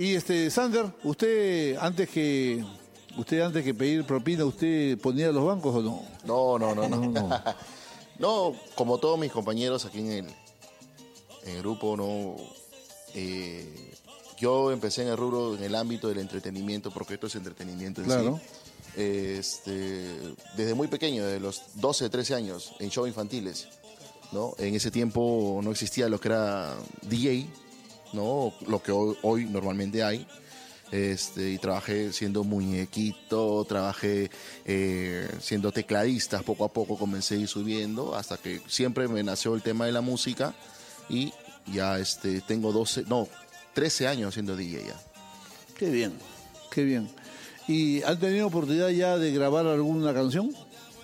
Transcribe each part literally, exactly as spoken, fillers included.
Y este, Sander, usted antes que usted antes que pedir propina, ¿usted ponía los bancos o no? No, no, no, no. No, no. No, como todos mis compañeros aquí en el, en el grupo, no. Eh, yo empecé en el rubro, en el ámbito del entretenimiento, porque esto es entretenimiento en Claro. sí. Este, desde muy pequeño, de los doce, trece años, en shows infantiles, ¿no? En ese tiempo no existía lo que era D J, ¿no? Lo que hoy, hoy normalmente hay. Este, y trabajé siendo muñequito, trabajé eh, siendo tecladista, poco a poco comencé a ir subiendo, hasta que siempre me nació el tema de la música y ya este, tengo doce, no, trece años siendo D J ya. Qué bien, qué bien. ¿Y han tenido oportunidad ya de grabar alguna canción?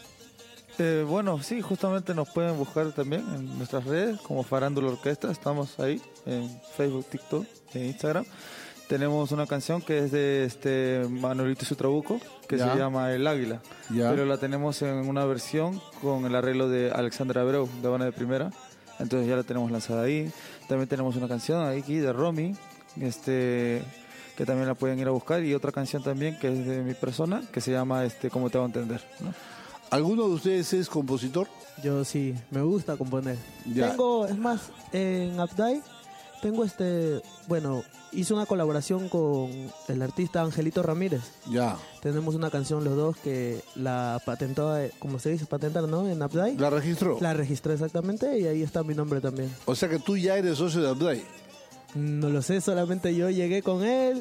Eh, bueno, sí, justamente nos pueden buscar también en nuestras redes como Farándula Orquesta, estamos ahí en Facebook, TikTok, en Instagram. Tenemos una canción que es de este Manuelito y su Trabuco, que Ya. se llama El Águila, Ya. pero la tenemos en una versión con el arreglo de Alexandra Abreu, de Habana de Primera, entonces ya la tenemos lanzada ahí. También tenemos una canción aquí de Romy, este, que también la pueden ir a buscar, y otra canción también que es de mi persona, que se llama este ¿Cómo te va a entender?, ¿no? ¿Alguno de ustedes es compositor? Yo sí, me gusta componer. Ya. Tengo, es más, en Updike tengo este, bueno, hice una colaboración con el artista Angelito Ramírez. Ya. Tenemos una canción los dos que la patentó, eh, como se dice, patentar, ¿no? En Updike. ¿La registró? La registré exactamente y ahí está mi nombre también. O sea que tú ya eres socio de Abdai. No lo sé, solamente yo llegué con él,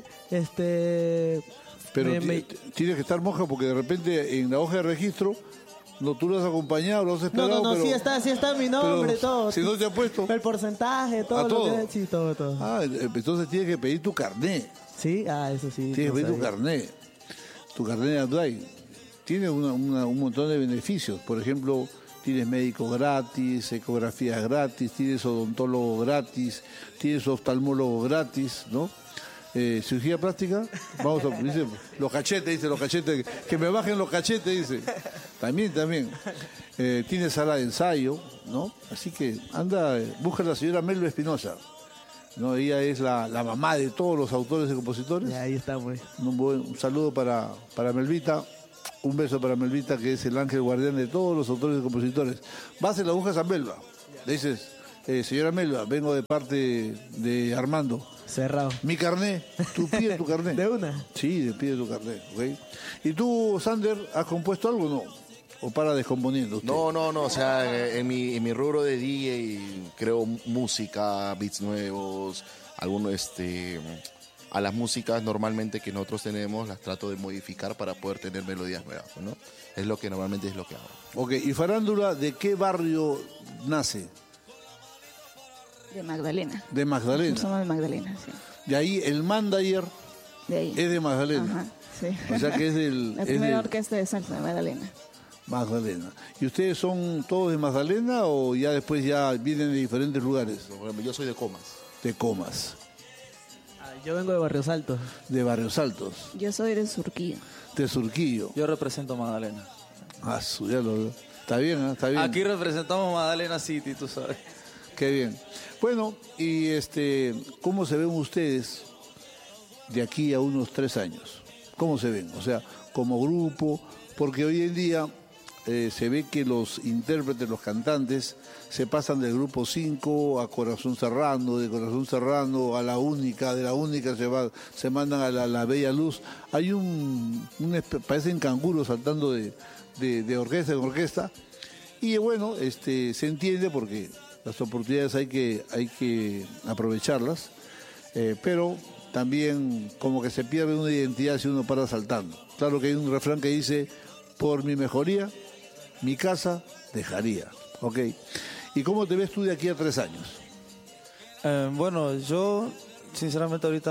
este... Pero me- ti- me- ti- tienes que estar moja porque de repente en la hoja de registro, no, tú lo has acompañado, lo has No, esperado. no, no, pero, sí está, sí está mi nombre, pero todo. si no te ha puesto. El porcentaje, todo ¿A lo todo? que... Sí, todo, todo. Ah, entonces tienes que pedir tu carnet. Sí, ah, eso sí. Tienes no que pedir tu sabía. carnet. Tu carnet de Abdai. Tiene una- una- un montón de beneficios. Por ejemplo, tienes médico gratis, ecografías gratis, tienes odontólogo gratis, tienes oftalmólogo gratis, ¿no? Eh, cirugía plástica, vamos a, dice, los cachetes, dice, los cachetes, que me bajen los cachetes, dice. También, también. Eh, tiene sala de ensayo, ¿no? Así que anda, eh, busca a la señora Melba Espinosa, ¿no? Ella es la, la mamá de todos los autores y compositores. Y ahí estamos. Un, buen, un saludo para, para Melvita, un beso para Melvita, que es el ángel guardián de todos los autores y compositores. Vas en la buscas a Melba, le dices, eh, señora Melba, vengo de parte de Armando. Cerrado. Mi carnet, tú pides tu carnet. ¿De una? Sí, le pide tu carnet, ¿ok? ¿Y tú, Sander, has compuesto algo o no? ¿O para descomponiendo usted? No, no, no, o sea, en, en mi, en mi rubro de D J creo música, beats nuevos, algunos, este, a las músicas normalmente que nosotros tenemos las trato de modificar para poder tener melodías nuevas, ¿no? Es lo que normalmente es lo que hago. Ok, ¿y Farándula de qué barrio nace? De Magdalena. De Magdalena. Somos de Magdalena, sí. De ahí el manager De ahí. es de Magdalena. Ajá, sí. O sea que es del... La es primera del- orquesta de salsa de Magdalena. Magdalena. ¿Y ustedes son todos de Magdalena o ya después ya vienen de diferentes lugares? Por ejemplo, yo soy de Comas. De Comas, Ah, yo vengo de Barrios Altos. de Barrios Altos, Yo soy de Surquillo. de Surquillo. Yo represento Magdalena. Ah, su, ya lo- está bien, ¿eh? Está bien. Aquí representamos Magdalena City, tú sabes. Qué bien. Bueno, y este, ¿cómo se ven ustedes de aquí a unos tres años? ¿Cómo se ven? O sea, como grupo, porque hoy en día eh, se ve que los intérpretes, los cantantes, se pasan del grupo cinco a Corazón Cerrando, de Corazón Cerrando a La Única, de La Única se va, se mandan a la, la Bella Luz. Hay un, un espe- parecen canguros saltando de, de, de orquesta en orquesta. Y bueno, este, se entiende porque las oportunidades hay que, hay que aprovecharlas, eh, pero también como que se pierde una identidad si uno para saltando. Claro que hay un refrán que dice, por mi mejoría, mi casa dejaría. ¿Ok? ¿Y cómo te ves tú de aquí a tres años? Eh, bueno, yo sinceramente ahorita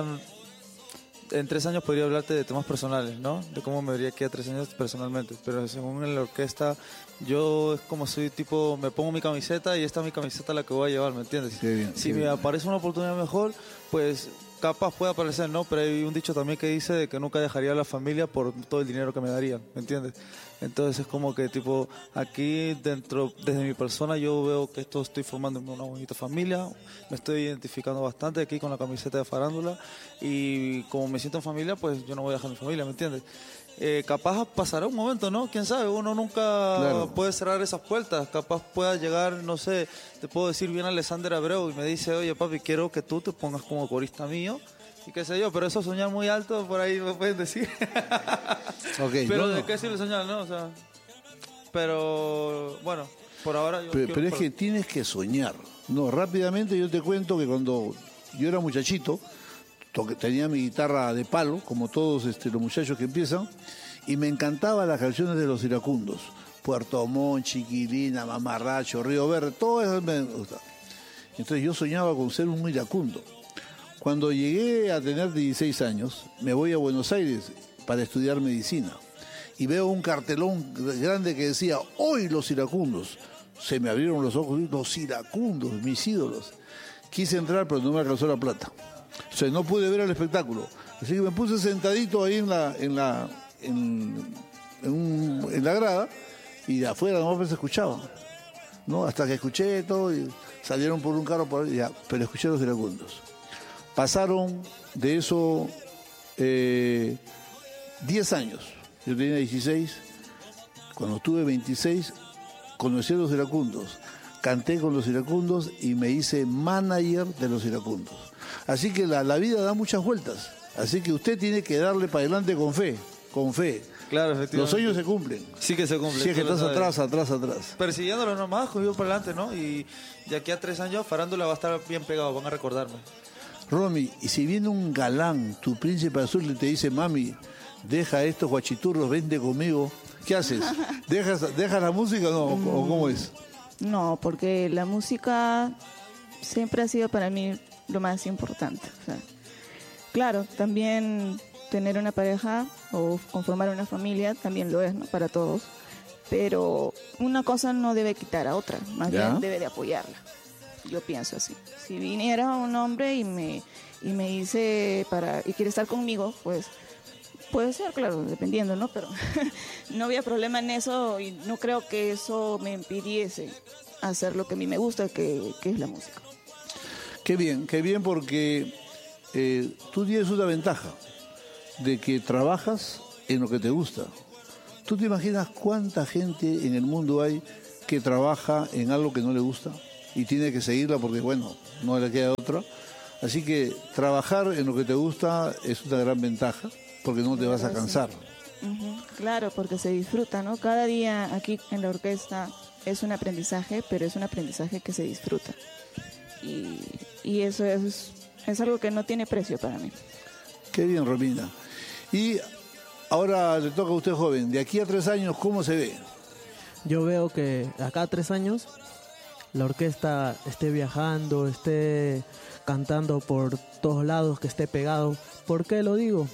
en tres años podría hablarte de temas personales, ¿no? De cómo me vería aquí a tres años personalmente. Pero según en la orquesta, yo es como soy tipo, me pongo mi camiseta y esta es mi camiseta la que voy a llevar, ¿me entiendes? Qué bien, si qué me bien. aparece una oportunidad mejor, pues capaz puede aparecer, ¿no? Pero hay un dicho también que dice de que nunca dejaría a la familia por todo el dinero que me darían, ¿me entiendes? Entonces es como que tipo, aquí dentro, desde mi persona yo veo que esto estoy formando una bonita familia, me estoy identificando bastante aquí con la camiseta de farándula y como me siento en familia, pues yo no voy a dejar a mi familia, ¿me entiendes? Eh, capaz pasará un momento, ¿no? Quién sabe, uno nunca Claro. puede cerrar esas puertas, capaz pueda llegar, no sé, te puedo decir bien Alexander Abreu y me dice, oye papi, quiero que tú te pongas como corista mío y qué sé yo, pero eso soñar muy alto, por ahí me pueden decir. Okay, pero no, de no. qué sirve soñar, ¿no? O sea, pero bueno, por ahora yo Pero, quiero- pero es por- que tienes que soñar. No, rápidamente yo te cuento que cuando yo era muchachito, toque- tenía mi guitarra de palo, como todos este, los muchachos que empiezan, y me encantaban las canciones de los iracundos. Puerto Montt, Chiquilina, Mamarracho, Río Verde, todo eso me gustaba. Entonces yo soñaba con ser un iracundo. Cuando llegué a tener dieciséis años, me voy a Buenos Aires para estudiar medicina. Y veo un cartelón grande que decía, hoy los iracundos. Se me abrieron los ojos, los iracundos, mis ídolos. Quise entrar, pero no me alcanzó la plata. O sea, no pude ver el espectáculo. Así que me puse sentadito ahí en la, en la, en, en, un- en la grada y de afuera nomás se escuchaba. ¿No? Hasta que escuché todo y salieron por un carro, por ahí, ya, pero escuché los iracundos. Pasaron de eso eh, diez años. Yo tenía dieciséis. Cuando tuve veintiséis, conocí a los iracundos. Canté con los iracundos y me hice manager de los iracundos. Así que la, la vida da muchas vueltas. Así que usted tiene que darle para adelante con fe, con fe. Claro, efectivamente. Los sueños se cumplen. Sí que se cumplen. Si es que tú lo estás sabes. atrás, atrás, atrás. Persiguiéndolo nomás, cogido para adelante, ¿no? Y de aquí a tres años, farándula va a estar bien pegado, van a recordarme. Romy, y si viene un galán, tu príncipe azul, y te dice, mami, deja estos guachiturros, vente conmigo, ¿qué haces? ¿Dejas, dejas la música o no? ¿O o cómo es? No, porque la música siempre ha sido para mí lo más importante. O sea, claro, también tener una pareja o conformar una familia también lo es, ¿no? Para todos. Pero una cosa no debe quitar a otra, más ¿Ya? bien debe de apoyarla. Yo pienso así. Si viniera un hombre y me y me dice para y quiere estar conmigo, pues puede ser, claro, dependiendo, ¿no? Pero no había problema en eso y no creo que eso me impidiese hacer lo que a mí me gusta, que, que es la música. Qué bien, qué bien porque eh, tú tienes una ventaja de que trabajas en lo que te gusta. ¿Tú te imaginas cuánta gente en el mundo hay que trabaja en algo que no le gusta y tiene que seguirla porque, bueno, no le queda otra? Así que trabajar en lo que te gusta es una gran ventaja porque no te vas a cansar. Ujú, claro, porque se disfruta, ¿no? Cada día aquí en la orquesta es un aprendizaje, pero es un aprendizaje que se disfruta. Y, y eso es, es algo que no tiene precio para mí. Qué bien, Romina. Y ahora le toca a usted, joven. De aquí a tres años, ¿cómo se ve? Yo veo que acá a tres años la orquesta esté viajando, esté cantando por todos lados, que esté pegado. ¿Por qué lo digo?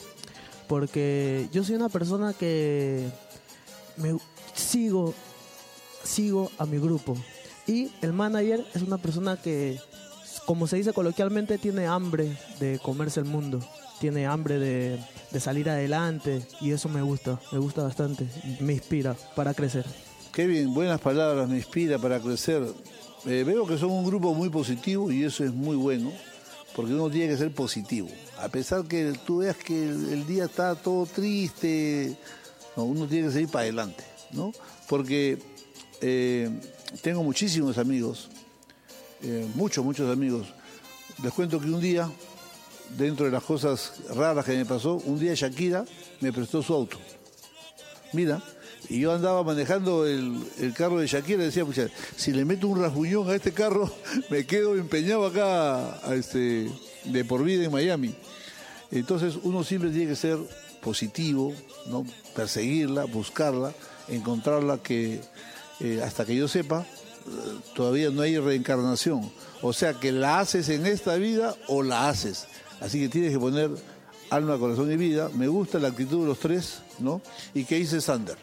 Porque yo soy una persona que me sigo, sigo a mi grupo. Y el manager es una persona que, como se dice coloquialmente, tiene hambre de comerse el mundo. Tiene hambre de, de salir adelante y eso me gusta, me gusta bastante, me inspira para crecer. Qué bien, buenas palabras, me inspira para crecer. Eh, veo que son un grupo muy positivo y eso es muy bueno, porque uno tiene que ser positivo. A pesar que tú veas que el, el día está todo triste, no, uno tiene que seguir para adelante, ¿no? Porque eh, tengo muchísimos amigos, eh, muchos, muchos amigos. Les cuento que un día, dentro de las cosas raras que me pasó, un día Shakira me prestó su auto. Mira, y yo andaba manejando el, el carro de Shakira y decía, pucha, si le meto un rasguñón a este carro, me quedo empeñado acá a este, de por vida en Miami. Entonces uno siempre tiene que ser positivo, ¿no? Perseguirla, buscarla, encontrarla, que eh, hasta que yo sepa, eh, todavía no hay reencarnación. O sea que la haces en esta vida o la haces. Así que tienes que poner alma, corazón y vida. Me gusta la actitud de los tres, ¿no? ¿Y qué dice Sander?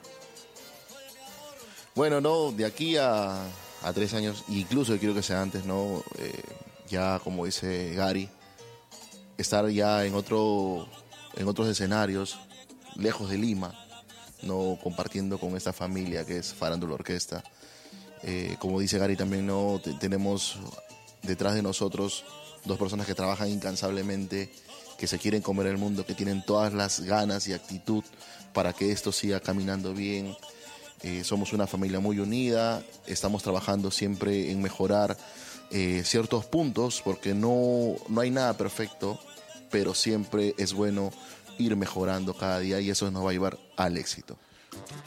Bueno, no, de aquí a, a tres años, incluso yo quiero que sea antes, ¿no? Eh, ya como dice Gary, estar ya en, otro, en otros escenarios, lejos de Lima, no compartiendo con esta familia que es Farándula Orquesta. Eh, como dice Gary también, no T- tenemos detrás de nosotros dos personas que trabajan incansablemente, que se quieren comer el mundo, que tienen todas las ganas y actitud para que esto siga caminando bien. Eh, somos una familia muy unida, estamos trabajando siempre en mejorar eh, ciertos puntos, porque no, no hay nada perfecto, pero siempre es bueno ir mejorando cada día y eso nos va a llevar al éxito.